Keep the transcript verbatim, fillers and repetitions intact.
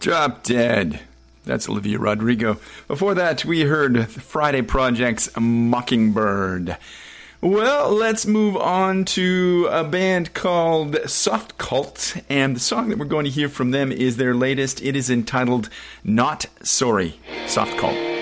Drop Dead. That's Olivia Rodrigo. Before that, we heard Friday Project's Mockingbird. Well, let's move on to a band called Soft Cult, and the song that we're going to hear from them is their latest. It is entitled Not Sorry. Soft Cult.